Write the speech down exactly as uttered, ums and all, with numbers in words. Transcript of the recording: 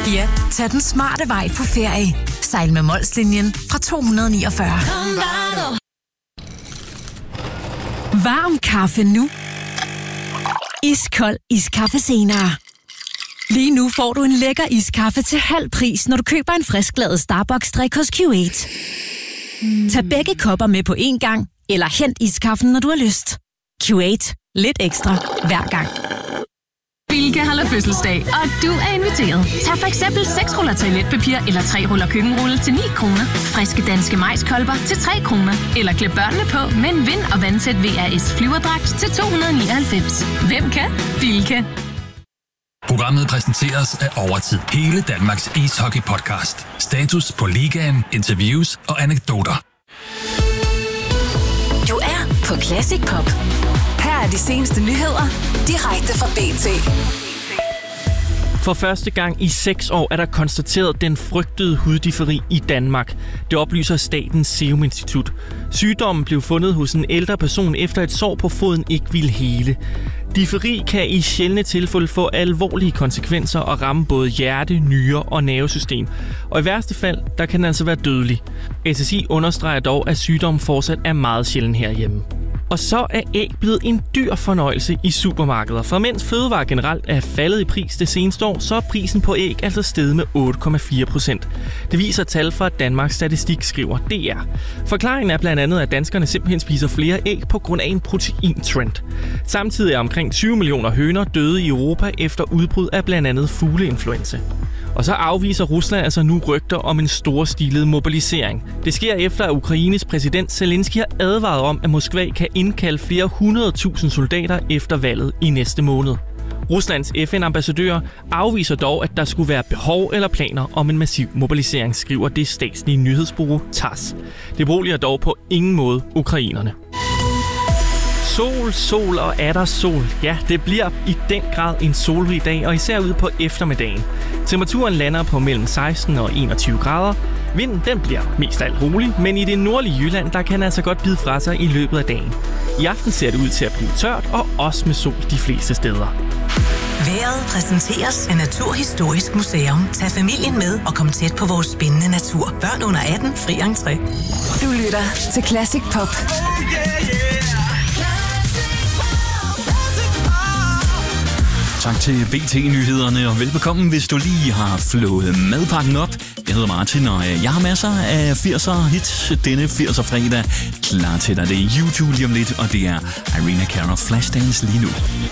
Ja, tag den smarte vej på ferie. Sejl med Molslinjen fra to hundrede niogfyrre. Varm kaffe nu. Iskold iskaffe senere. Lige nu får du en lækker iskaffe til halv pris, når du køber en frisklavet Starbucks-drik hos Q otte. Mm. Tag begge kopper med på én gang, eller hent iskaffen, når du har lyst. Q otte. Lidt ekstra hver gang. Bilka holder fødselsdag, og du er inviteret. Tag for eksempel seks ruller toiletpapir eller tre ruller køkkenrulle til ni kroner. Friske danske majskolber til tre kroner. Eller klæd børnene på med en vind- og vandtæt V R S flyverdragt til to hundrede nioghalvfems. Hvem kan? Bilka. Programmet præsenteres af Overtid. Hele Danmarks ishockey-podcast. Status på ligaen, interviews og anekdoter. Du er på Classic Pop. Her er de seneste nyheder, direkte fra B T. For første gang i seks år er der konstateret den frygtede huddiferi i Danmark. Det oplyser Statens Serum Institut. Sygdommen blev fundet hos en ældre person efter et sår på foden ikke ville hele. Diferi kan i sjældne tilfælde få alvorlige konsekvenser og ramme både hjerte, nyre og nervesystem. Og i værste fald, der kan den altså være dødelig. S S I understreger dog, at sygdommen fortsat er meget sjælden herhjemme. Og så er æg blevet en dyr fornøjelse i supermarkeder. For mens fødevarer generelt er faldet i pris det seneste år, så er prisen på æg altså steget med otte komma fire procent. Det viser tal fra Danmarks Statistik, skriver D R. Forklaringen er blandt andet, at danskerne simpelthen spiser flere æg på grund af en proteintrend. Samtidig er omkring tyve millioner høner døde i Europa efter udbrud af blandt andet fugleinfluenza. Og så afviser Rusland altså nu rygter om en storstilet mobilisering. Det sker efter, at Ukraines præsident Zelensky har advaret om, at Moskva kan indkalde flere hundrede tusind soldater efter valget i næste måned. Ruslands F N-ambassadør afviser dog, at der skulle være behov eller planer om en massiv mobilisering, skriver det statslige nyhedsbureau TASS. Det beroliger dog på ingen måde ukrainerne. Sol, sol og atter sol. Ja, det bliver i den grad en solrig dag, og især ude på eftermiddagen. Temperaturen lander på mellem seksten og enogtyve grader. Vinden den bliver mest af alt rolig, men i det nordlige Jylland, der kan altså godt bide fra sig i løbet af dagen. I aften ser det ud til at blive tørt, og også med sol de fleste steder. Vejret præsenteres af Naturhistorisk Museum. Tag familien med og kom tæt på vores spændende natur. Børn under atten, fri entré. Du lytter til Classic Pop. Tak til B T-nyhederne, og velbekomme, hvis du lige har flået madpakken op. Jeg hedder Martin, og jeg har masser af firser hits denne firser fredag klar til dig. Det er YouTube lige om lidt, og det er Irina Cara Flashdance lige nu.